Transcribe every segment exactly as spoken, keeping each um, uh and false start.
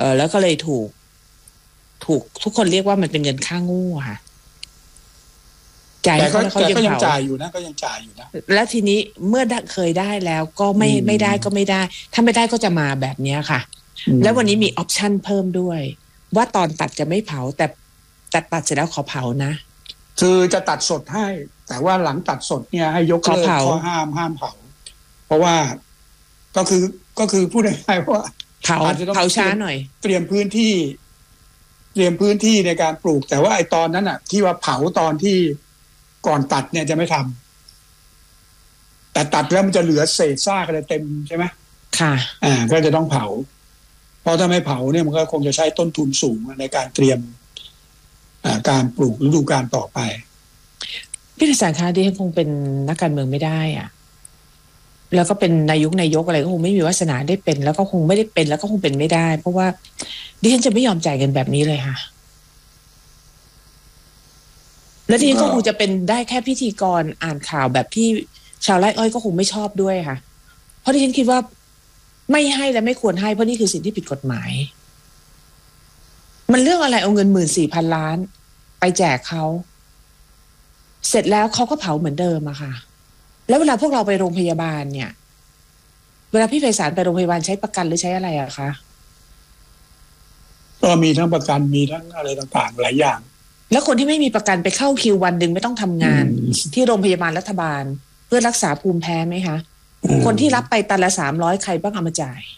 ออแล้วก็เลยถูกถูกทุกคนเรียกว่ามันเป็นเงินค่าโง่ค่ะจ่ายแต่ก็เขาแล้วเขาแต่ยังก็ยังเผาจ่ายอยู่นะก็ยังจ่ายอยู่นะแล้วทีนี้เมื่อได้เคยได้แล้วก็ไม่อืมไม่ได้ก็ไม่ได้ ถ้าไม่ได้ก็จะมาแบบเนี้ยค่ะอืมแล้ววันนี้มีออปชันเพิ่มด้วย ว่าตอนตัดจะไม่เผา แต่แต่ตัดเสร็จแล้วขอเผานะคือจะตัดสดให้ แต่ว่าหลังตัดสดเนี่ยให้ยกเลิกขอเผาข้อห้ามห้ามเผา เพราะว่าก็คือก็คือพูดง่ายๆว่าเผาอาจจะต้องเผาช้าหน่อยเตรียมพื้นที่ เตรียมพื้นที่ในการปลูก แต่ว่าไอ้ตอนนั้นอ่ะ ที่ว่าเผาตอนที่ก่อนตัดเนี่ยจะไม่ทำแต่ตัดแล้วมันจะเหลือเศษซากอะไรเต็มใช่ไหมค่ะอ่าก็จะต้องเผา เพราะถ้าไม่เผาเนี่ยมันก็คงจะใช้ต้นทุนสูงในการเตรียมอ่าการปลูกฤดูกาลต่อไปพี่พิสารคะดิฉันคงเป็นนักการเมืองไม่ได้อ่ะแล้วก็เป็นนายกนายกอะไรก็คงไม่มีวาสนาได้เป็น แล้วก็คงไม่ได้เป็นแล้วก็คงเป็นไม่ได้ เพราะว่าดิฉันจะไม่ยอมจ่ายเงินแบบนี้เลยค่ะแล้วดิฉันก็คงจะเป็นได้แค่พิธีกรอ่านข่าวแบบที่ชาวไร่อ้อยก็คงไม่ชอบด้วยค่ะเพราะดิฉันคิดว่าไม่ให้และไม่ควรให้เพราะนี่คือสิ่งที่ผิดกฎหมายมันเรื่องอะไรเอาเงินหมื่นสี่พันล้านไปแจกเขาเสร็จแล้วเขาก็เผาเหมือนเดิมอะค่ะแล้วเวลาพวกเราไปโรงพยาบาลเนี่ยเวลาพี่ไพศาลไปโรงพยาบาลใช้ประกันหรือใช้อะไรอะคะก็มีทั้งประกันมีทั้งอะไรต่างๆหลายอย่างแล้วคนที่ไม่มีประกันไปเข้าคิววันหนึ่งไม่ต้องทำงานที่โรงพยาบาลรัฐบาลเพื่อรักษาภูมิแพ้ไหมคะคนที่รับไปตันละสามร้อยใครบ้างเอามาจ่าย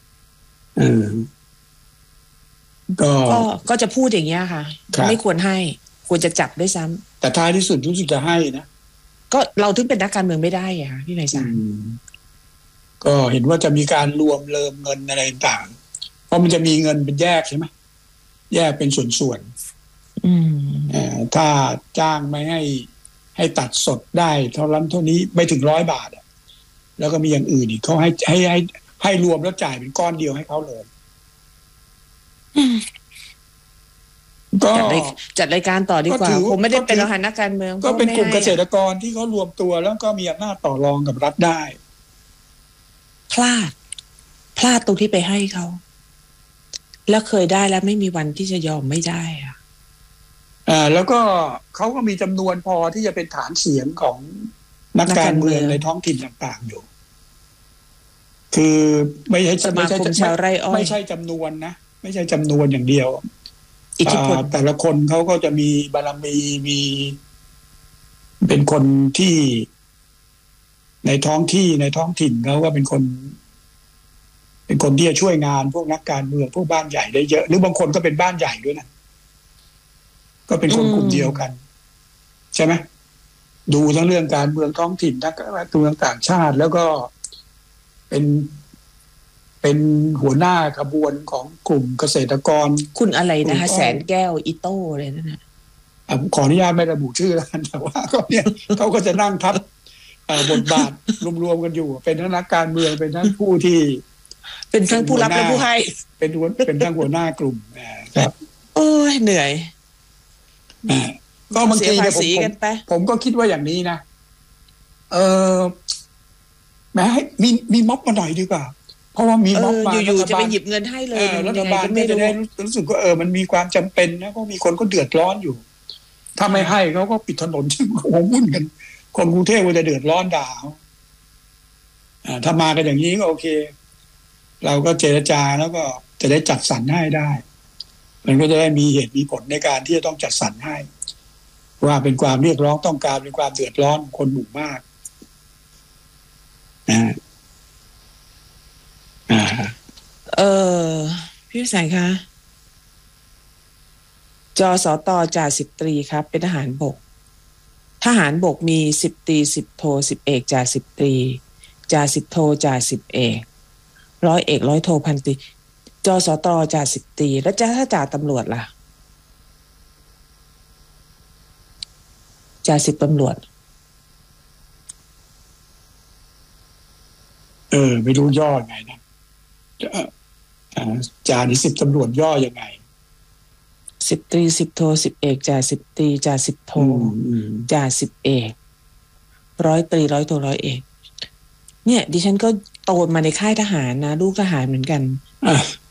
ก็ก็จะพูดอย่างเงี้ยค่ะไม่ควรให้ควรจะจับด้วยซ้ำแต่ท้ายที่สุดรู้สึกจะให้นะก็เราถึงเป็นนักการเมืองไม่ได้อะค่ะพี่ไพศาลก็เห็นว่าจะมีการรวมเลิมเงินอะไรต่างเพราะมันจะมีเงินเป็นแยกใช่ไหมแยกเป็นส่วนๆถ้าจ้างไม่ให้ให้ตัดสดได้เท่านั้นเท่านี้ไม่ถึงร้อยบาทแล้วก็มีอย่างอื่นอีกเขาให้ให้ให้ให้รวมแล้วจ่ายเป็นก้อนเดียวให้เขาเลยก็จัดรายการต่อดีกว่าผมไม่ได้เป็นรหัสนักการเมืองก็เป็นกลุ่มเกษตรกรที่เขารวมตัวแล้วก็มีอำนาจต่อรองกับรัฐได้พลาดพลาดตรงที่ไปให้เขาแล้วเคยได้แล้วไม่มีวันที่จะยอมไม่ได้อ่ะอ่าแล้วก็เขาก็มีจำนวนพอที่จะเป็นฐานเสียงของนักการเมืองในท้องถิ่นต่างๆอยู่คือไม่ใช่ไม่ใช่ไม่ใช่จำนวนนะไม่ใช่จำนวนอย่างเดียวอิทธิพลแต่ละคนเขาก็จะมีบารมีมีเป็นคนที่ในท้องที่ในท้องถิ่นเขาก็เป็นคนเป็นคนที่จะช่วยงานพวกนักการเมืองพวกบ้านใหญ่ได้เยอะหรือบางคนก็เป็นบ้านใหญ่ด้วยนะก็เป็นคนกลุ่มเดียวกันใช่ไหมดูทั้งเรื่องการเมืองท้องถิ่นทั้งเรื่องต่างชาติแล้วก็เป็นเป็นหัวหน้าขบวนของกลุ่มเกษตรกรคุณอะไรนะคะแสนแก้วอิโต้เลยนั่นนะขออนุญาตไม่ระบุชื่อแล้วกันแต่ว่าก็เนี่ยเขาก็จะนั่งทับบทบาทรวมๆกันอยู่เป็นทั้งนักการเมืองเป็นทั้งผู้ที่เป็นทั้งผู้รับและผู้ให้เป็นเป็นทั้งหัวหน้ากลุ่มครับโอ้ยเหนื่อยก็บางทีเนี่ยผมผมก็คิดว่าอย่างนี้นะเออแม้มีมีม็อบมาหน่อยดีกว่าเพราะว่ามีม็อบมาอยู่ๆจะไปหยิบเงินให้เลยรัฐบาลก็จะได้รู้สึกว่าเออมันมีความจำเป็นนะเพราะมีคนก็เดือดร้อนอยู่ถ้าไม่ให้เขาก็ปิดถนนซึ่งคงวุ่นกันคนกรุงเทพก็จะเดือดร้อนด่าอ่าถ้ามากันอย่างนี้ก็โอเคเราก็เจรจาแล้วก็จะได้จัดสรรให้ได้มันก็จะได้มีเหตุมีผลในการที่จะต้องจัดสรรให้ว่าเป็นความเรียกร้องต้องการเป็นความเดือดร้อนคนหมู่มากนะเออพี่วิสัยคะจสตจ่าสิบตรีครับเป็นทหารบกทหารบกมีสิบตรีสิบโทสิบเอกจ่าสิบตรีจ่าสิบโทจ่าสิบเอกร้อยเอกร้อยโทพันตรีจสตจ่าสิบตรีแล้วจ้าถ้าจ่าตำรวจล่ะจ่าสิบตำรวจเออไม่รู้ย่อไงนะจ่าหรือสิบตำรวจย่อยังไงสิบตรีสิบโทสิบเอกจ่าสิบตรีจ่าสิบโทจ่าสิบเอกร้อยตรีร้อยโทร้อยเอกเนี่ยดิฉันก็โตมาในค่ายทหารนะลูกทหารเหมือนกัน